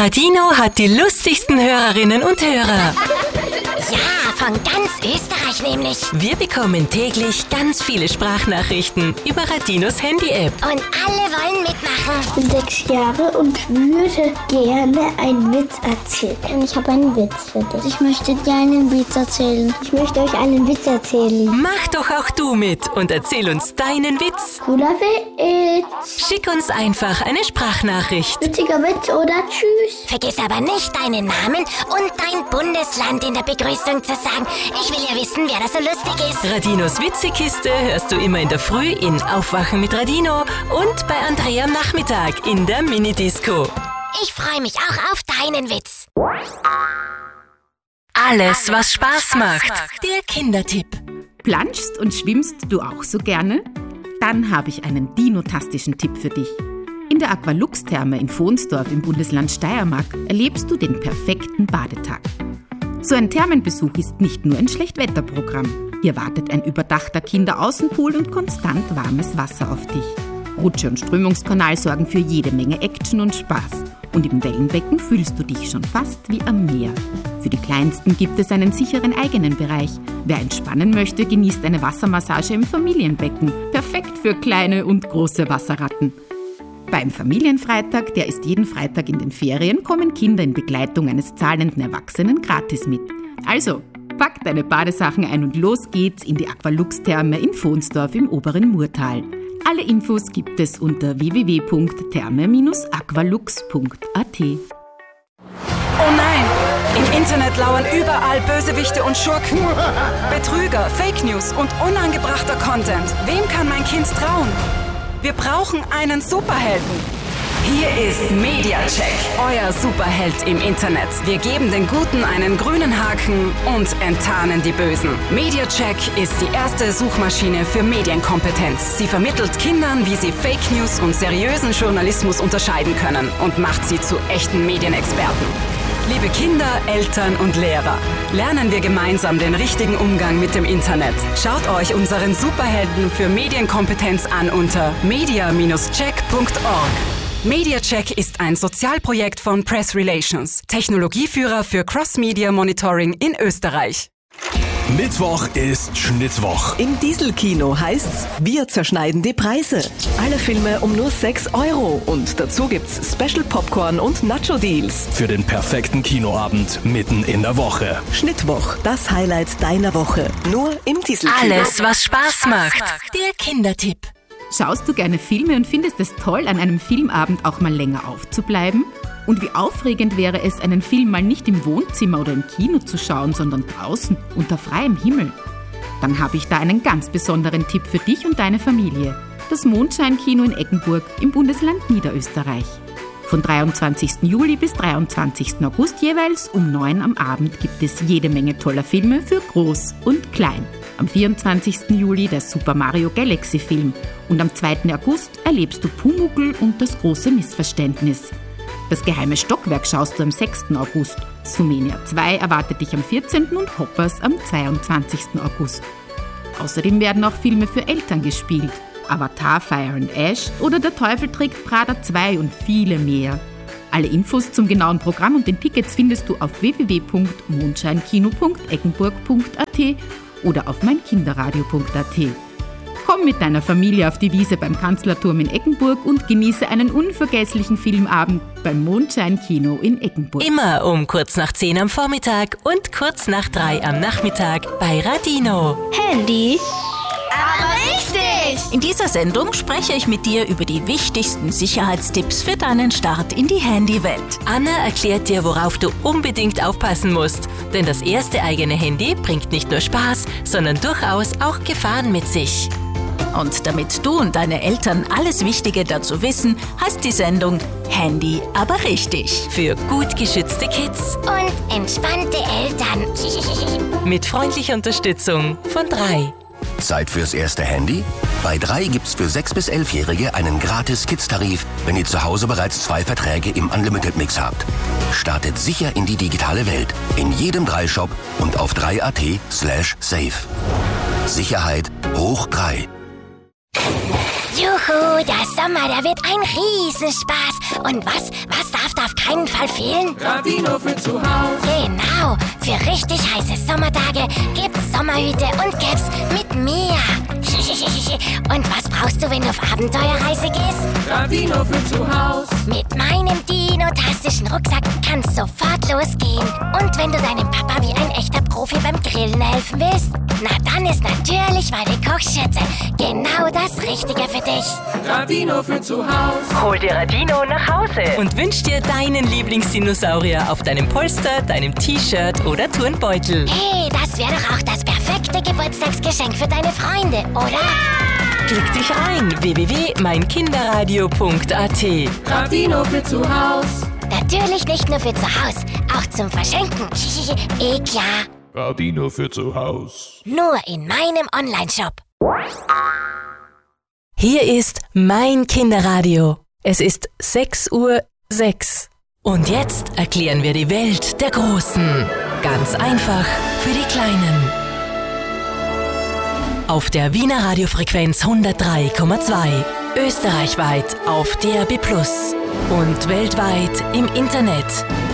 Radino hat die lustigsten Hörerinnen und Hörer. Ja, von ganz Österreich nämlich. Wir bekommen täglich ganz viele Sprachnachrichten über Radinos Handy-App. Und alle wollen mitmachen. Ich bin 6 Jahre und würde gerne einen Witz erzählen. Ich habe einen Witz für dich. Ich möchte dir einen Witz erzählen. Ich möchte euch einen Witz erzählen. Mach doch auch du mit und erzähl uns deinen Witz. Cooler Witz. Schick uns einfach eine Sprachnachricht. Witziger Witz oder tschüss. Vergiss aber nicht deinen Namen und dein Bundesland in der Begrüßung zu sagen. Ich will ja wissen, wer da so lustig ist. Radinos Witzekiste hörst du immer in der Früh in Aufwachen mit Radino und bei Andrea am Nachmittag in der Minidisco. Ich freue mich auch auf deinen Witz. Alles, was Spaß macht. Der Kindertipp. Planschst und schwimmst du auch so gerne? Dann habe ich einen dinotastischen Tipp für dich. In der Aqualux-Therme in Vohnsdorf im Bundesland Steiermark erlebst du den perfekten Badetag. So ein Thermenbesuch ist nicht nur ein Schlechtwetterprogramm. Hier wartet ein überdachter Kinderaußenpool und konstant warmes Wasser auf dich. Rutsche und Strömungskanal sorgen für jede Menge Action und Spaß. Und im Wellenbecken fühlst du dich schon fast wie am Meer. Für die Kleinsten gibt es einen sicheren eigenen Bereich. Wer entspannen möchte, genießt eine Wassermassage im Familienbecken. Perfekt für kleine und große Wasserratten. Beim Familienfreitag, der ist jeden Freitag in den Ferien, kommen Kinder in Begleitung eines zahlenden Erwachsenen gratis mit. Also, pack deine Badesachen ein und los geht's in die Aqualux-Therme in Vohnsdorf im oberen Murtal. Alle Infos gibt es unter www.therme-aqualux.at. Oh nein! Im Internet lauern überall Bösewichte und Schurken. Betrüger, Fake News und unangebrachter Content. Wem kann mein Kind trauen? Wir brauchen einen Superhelden. Hier ist Mediacheck, euer Superheld im Internet. Wir geben den Guten einen grünen Haken und enttarnen die Bösen. Mediacheck ist die erste Suchmaschine für Medienkompetenz. Sie vermittelt Kindern, wie sie Fake News und seriösen Journalismus unterscheiden können und macht sie zu echten Medienexperten. Liebe Kinder, Eltern und Lehrer, lernen wir gemeinsam den richtigen Umgang mit dem Internet. Schaut euch unseren Superhelden für Medienkompetenz an unter media-check.org. Mediacheck ist ein Sozialprojekt von Press Relations, Technologieführer für Cross-Media Monitoring in Österreich. Mittwoch ist Schnittwoch. Im Dieselkino heißt's, wir zerschneiden die Preise. Alle Filme um nur 6 € und dazu gibt's Special Popcorn und Nacho-Deals. Für den perfekten Kinoabend mitten in der Woche. Schnittwoch, das Highlight deiner Woche. Nur im Dieselkino. Alles, was Spaß macht. Der Kindertipp. Schaust du gerne Filme und findest es toll, an einem Filmabend auch mal länger aufzubleiben? Und wie aufregend wäre es, einen Film mal nicht im Wohnzimmer oder im Kino zu schauen, sondern draußen, unter freiem Himmel? Dann habe ich da einen ganz besonderen Tipp für dich und deine Familie. Das Mondscheinkino in Eggenburg im Bundesland Niederösterreich. Von 23. Juli bis 23. August jeweils um 9 am Abend gibt es jede Menge toller Filme für Groß und Klein. Am 24. Juli der Super Mario Galaxy Film und am 2. August erlebst du Pumuckl und das große Missverständnis. Das geheime Stockwerk schaust du am 6. August. Sumenia 2 erwartet dich am 14. und Hoppers am 22. August. Außerdem werden auch Filme für Eltern gespielt. Avatar, Fire and Ash oder Der Teufel trägt Prada 2 und viele mehr. Alle Infos zum genauen Programm und den Tickets findest du auf www.mondscheinkino.eggenburg.at oder auf meinkinderradio.at. Komm mit deiner Familie auf die Wiese beim Kanzlerturm in Eggenburg und genieße einen unvergesslichen Filmabend beim Mondscheinkino in Eggenburg. Immer um kurz nach 10 am Vormittag und kurz nach 3 am Nachmittag bei Radino. Handy. Aber richtig! In dieser Sendung spreche ich mit dir über die wichtigsten Sicherheitstipps für deinen Start in die Handywelt. Anna erklärt dir, worauf du unbedingt aufpassen musst. Denn das erste eigene Handy bringt nicht nur Spaß, sondern durchaus auch Gefahren mit sich. Und damit du und deine Eltern alles Wichtige dazu wissen, heißt die Sendung Handy aber richtig. Für gut geschützte Kids Und entspannte Eltern. mit freundlicher Unterstützung von 3. Zeit fürs erste Handy? Bei 3 gibt's für 6- bis 11-Jährige einen gratis Kids-Tarif, wenn ihr zu Hause bereits 2 Verträge im Unlimited-Mix habt. Startet sicher in die digitale Welt. In jedem 3-Shop und auf 3.at/safe. Sicherheit hoch 3. Juhu, der Sommer, der wird ein Riesenspaß. Und was darf da auf keinen Fall fehlen? Radino für zu Hause. Genau, für richtig heiße Sommertage gibt's Sommerhüte und Caps mit mir. Und was brauchst du, wenn du auf Abenteuerreise gehst? Radino für zu Hause. Mit meinem dinotastischen Rucksack kann's sofort losgehen. Und wenn du deinem Papa wie ein echter Profi beim Grillen helfen willst, na dann ist natürlich meine Kochschürze genau das Richtige für dich. Radino für zu Hause. Hol dir Radino nach Hause und wünsch dir deinen Lieblingsdinosaurier auf deinem Polster, deinem T-Shirt oder Turnbeutel. Hey, das wäre doch auch das perfekte Geburtstagsgeschenk für deine Freunde, oder? Klick dich rein, www.meinkinderradio.at. Radino für zu Hause. Natürlich nicht nur für zu Hause, auch zum Verschenken. Klar. Radino für zu Hause. Nur in meinem Onlineshop. Hier ist mein Kinderradio. Es ist 6:06 Uhr. Und jetzt erklären wir die Welt der Großen. Ganz einfach für die Kleinen. Auf der Wiener Radiofrequenz 103,2. Österreichweit auf DAB+ und weltweit im Internet.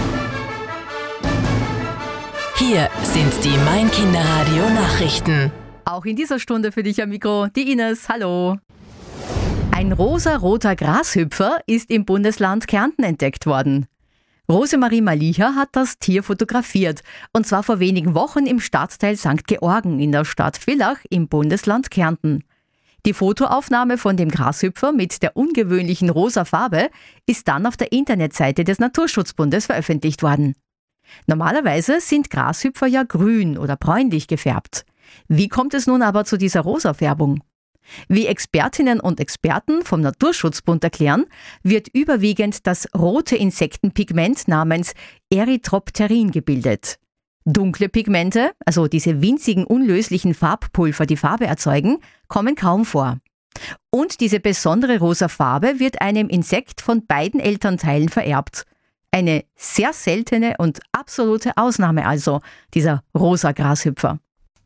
Hier sind die Mein Kinderradio Nachrichten. Auch in dieser Stunde für dich am Mikro, die Ines. Hallo. Ein rosa-roter Grashüpfer ist im Bundesland Kärnten entdeckt worden. Rosemarie Malicha hat das Tier fotografiert, und zwar vor wenigen Wochen im Stadtteil St. Georgen in der Stadt Villach im Bundesland Kärnten. Die Fotoaufnahme von dem Grashüpfer mit der ungewöhnlichen rosa Farbe ist dann auf der Internetseite des Naturschutzbundes veröffentlicht worden. Normalerweise sind Grashüpfer ja grün oder bräunlich gefärbt. Wie kommt es nun aber zu dieser Rosafärbung? Wie Expertinnen und Experten vom Naturschutzbund erklären, wird überwiegend das rote Insektenpigment namens Erythropterin gebildet. Dunkle Pigmente, also diese winzigen unlöslichen Farbpulver, die Farbe erzeugen, kommen kaum vor. Und diese besondere rosa Farbe wird einem Insekt von beiden Elternteilen vererbt. Eine sehr seltene und absolute Ausnahme also, dieser rosa Grashüpfer.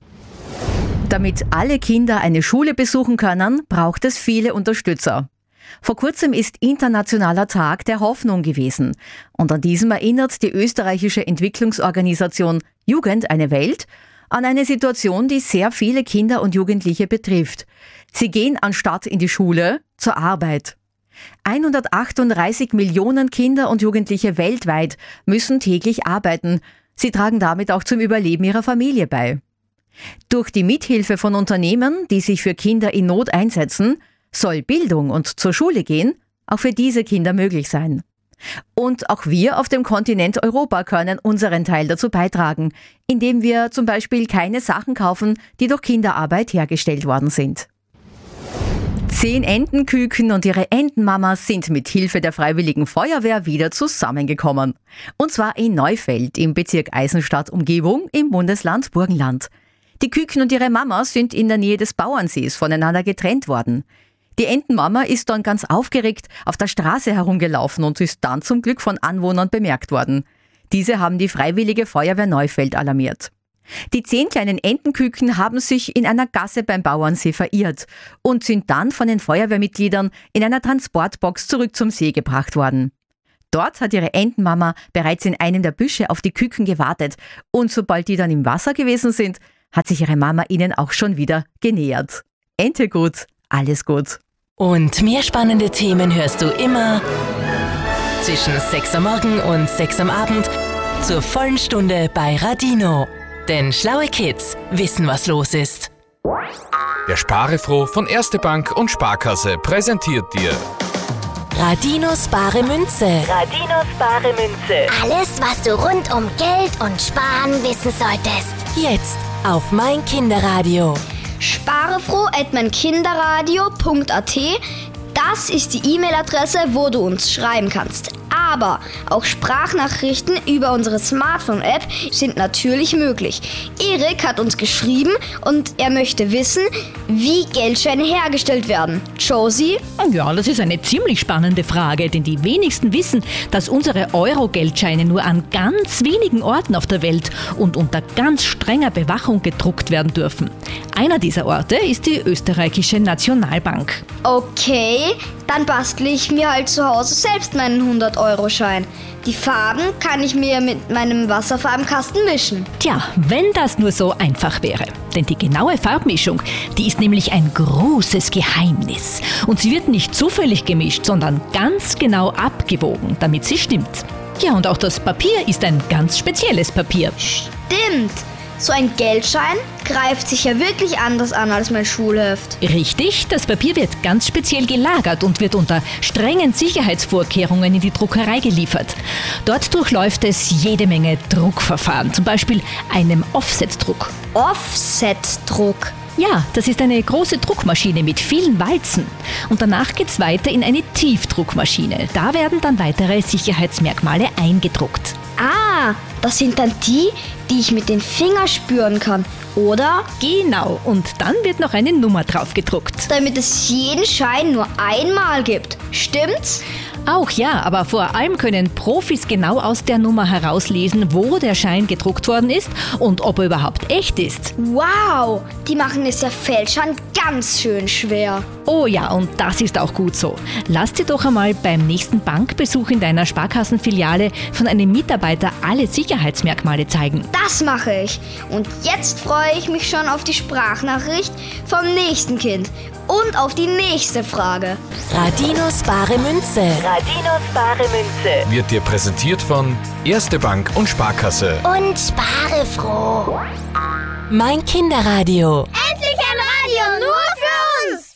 Damit alle Kinder eine Schule besuchen können, braucht es viele Unterstützer. Vor kurzem ist Internationaler Tag der Hoffnung gewesen. Und an diesem erinnert die österreichische Entwicklungsorganisation Jugend eine Welt an eine Situation, die sehr viele Kinder und Jugendliche betrifft. Sie gehen anstatt in die Schule zur Arbeit. 138 Millionen Kinder und Jugendliche weltweit müssen täglich arbeiten. Sie tragen damit auch zum Überleben ihrer Familie bei. Durch die Mithilfe von Unternehmen, die sich für Kinder in Not einsetzen, soll Bildung und zur Schule gehen auch für diese Kinder möglich sein. Und auch wir auf dem Kontinent Europa können unseren Teil dazu beitragen, indem wir zum Beispiel keine Sachen kaufen, die durch Kinderarbeit hergestellt worden sind. 10 Entenküken und ihre Entenmamas sind mit Hilfe der Freiwilligen Feuerwehr wieder zusammengekommen. Und zwar in Neufeld im Bezirk Eisenstadt-Umgebung im Bundesland Burgenland. Die Küken und ihre Mama sind in der Nähe des Bauernsees voneinander getrennt worden. Die Entenmama ist dann ganz aufgeregt auf der Straße herumgelaufen und ist dann zum Glück von Anwohnern bemerkt worden. Diese haben die Freiwillige Feuerwehr Neufeld alarmiert. Die 10 kleinen Entenküken haben sich in einer Gasse beim Bauernsee verirrt und sind dann von den Feuerwehrmitgliedern in einer Transportbox zurück zum See gebracht worden. Dort hat ihre Entenmama bereits in einem der Büsche auf die Küken gewartet und sobald die dann im Wasser gewesen sind, hat sich ihre Mama ihnen auch schon wieder genähert. Ente gut, alles gut. Und mehr spannende Themen hörst du immer zwischen 6 am Morgen und 6 am Abend zur vollen Stunde bei Radino. Denn schlaue Kids wissen, was los ist. Der Sparefroh von Erste Bank und Sparkasse präsentiert dir Radinos bare Münze. Radinos bare Münze. Alles, was du rund um Geld und Sparen wissen solltest. Jetzt auf mein Kinderradio. sparefroh@meinkinderradio.at. Das ist die E-Mail-Adresse, wo du uns schreiben kannst. Aber auch Sprachnachrichten über unsere Smartphone-App sind natürlich möglich. Erik hat uns geschrieben und er möchte wissen, wie Geldscheine hergestellt werden. Josie? Ja, das ist eine ziemlich spannende Frage, denn die wenigsten wissen, dass unsere Euro-Geldscheine nur an ganz wenigen Orten auf der Welt und unter ganz strenger Bewachung gedruckt werden dürfen. Einer dieser Orte ist die österreichische Nationalbank. Okay, Dann bastle ich mir halt zu Hause selbst meinen 100-Euro-Schein. Die Farben kann ich mir mit meinem Wasserfarbenkasten mischen. Tja, wenn das nur so einfach wäre. Denn die genaue Farbmischung, die ist nämlich ein großes Geheimnis. Und sie wird nicht zufällig gemischt, sondern ganz genau abgewogen, damit sie stimmt. Ja, und auch das Papier ist ein ganz spezielles Papier. Stimmt. So ein Geldschein greift sich ja wirklich anders an als mein Schulheft. Richtig, das Papier wird ganz speziell gelagert und wird unter strengen Sicherheitsvorkehrungen in die Druckerei geliefert. Dort durchläuft es jede Menge Druckverfahren, zum Beispiel einem Offsetdruck. Offsetdruck? Ja, das ist eine große Druckmaschine mit vielen Walzen. Und danach geht's weiter in eine Tiefdruckmaschine. Da werden dann weitere Sicherheitsmerkmale eingedruckt. Ah, das sind dann die ich mit den Fingern spüren kann, oder? Genau, und dann wird noch eine Nummer drauf gedruckt. Damit es jeden Schein nur einmal gibt. Stimmt's? Auch ja, aber vor allem können Profis genau aus der Nummer herauslesen, wo der Schein gedruckt worden ist und ob er überhaupt echt ist. Wow, die machen es ja Fälschern ganz schön schwer. Oh ja, und das ist auch gut so. Lass dir doch einmal beim nächsten Bankbesuch in deiner Sparkassenfiliale von einem Mitarbeiter alle Sicherheitsmerkmale zeigen. Das mache ich. Und jetzt freue ich mich schon auf die Sprachnachricht vom nächsten Kind und auf die nächste Frage. Radinos bare Münze. Radinos bare Münze. Wird dir präsentiert von Erste Bank und Sparkasse. Und spare froh. Mein Kinderradio. Endlich ein Radio nur für uns.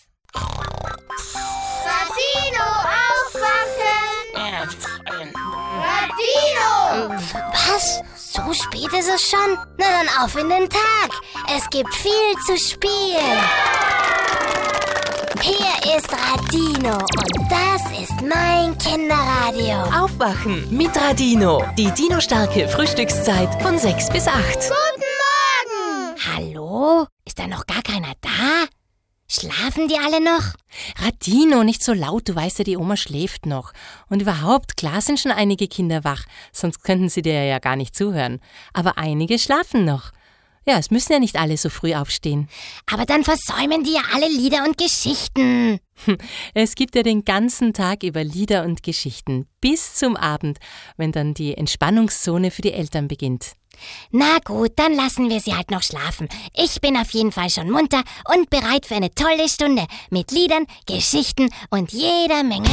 Radino, aufwachen. Radino. Was? So spät ist es schon? Na dann auf in den Tag. Es gibt viel zu spielen. Hier ist Radino und das ist mein Kinderradio. Aufwachen mit Radino. Die Dino-starke Frühstückszeit von 6 bis 8. Guten Morgen. Hallo? Ist da noch gar keiner da? Schlafen die alle noch? Radino, nicht so laut, du weißt ja, die Oma schläft noch. Und überhaupt, klar sind schon einige Kinder wach, sonst könnten sie dir ja gar nicht zuhören. Aber einige schlafen noch. Ja, es müssen ja nicht alle so früh aufstehen. Aber dann versäumen die ja alle Lieder und Geschichten. Es gibt ja den ganzen Tag über Lieder und Geschichten, bis zum Abend, wenn dann die Entspannungszone für die Eltern beginnt. Na gut, dann lassen wir sie halt noch schlafen. Ich bin auf jeden Fall schon munter und bereit für eine tolle Stunde mit Liedern, Geschichten und jeder Menge